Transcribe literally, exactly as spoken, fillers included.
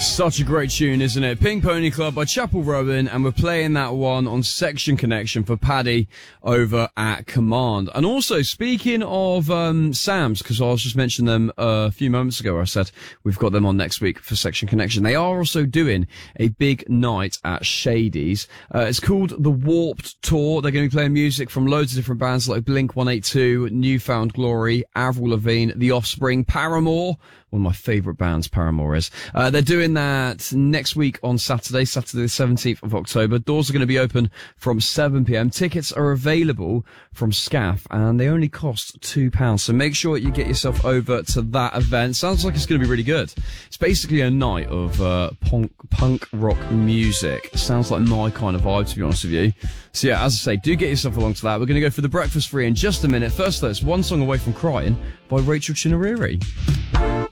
Such a great tune, isn't it? Pink Pony Club by Chapel Rowan, and we're playing that one on Section Connection for Paddy over at Command. And also, speaking of um Sam's, because I was just mentioning them uh, a few moments ago, where I said we've got them on next week for Section Connection. They are also doing a big night at Shady's. Uh, it's called the Warped Tour. They're going to be playing music from loads of different bands like Blink one eighty-two, Newfound Glory, Avril Lavigne, The Offspring, Paramore. One of my favourite bands, Paramore is. Uh, they're doing that next week on Saturday, Saturday the seventeenth of October. Doors are going to be open from seven p.m. Tickets are available from Scaff, and they only cost two pounds. So make sure you get yourself over to that event. Sounds like it's going to be really good. It's basically a night of uh, punk, punk rock music. Sounds like my kind of vibe, to be honest with you. So yeah, as I say, do get yourself along to that. We're going to go for the breakfast free in just a minute. First, though, it's One Song Away from Crying by Rachel Chinariri.